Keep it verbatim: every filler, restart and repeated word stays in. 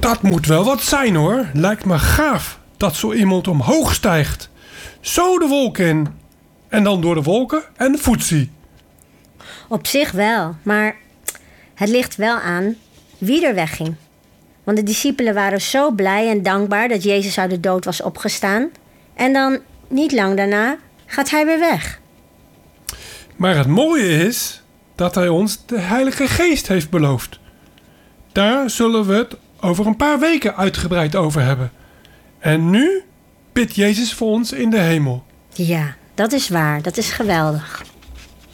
Dat moet wel wat zijn hoor. Lijkt me gaaf dat zo iemand omhoog stijgt. Zo de wolken in. En dan door de wolken en de voetzie. Op zich wel, maar het ligt wel aan wie er wegging. Want de discipelen waren zo blij en dankbaar dat Jezus uit de dood was opgestaan. En dan, niet lang daarna, gaat hij weer weg. Maar het mooie is dat hij ons de Heilige Geest heeft beloofd. Daar zullen we het over een paar weken uitgebreid over hebben. En nu bidt Jezus voor ons in de hemel. Ja, dat is waar. Dat is geweldig.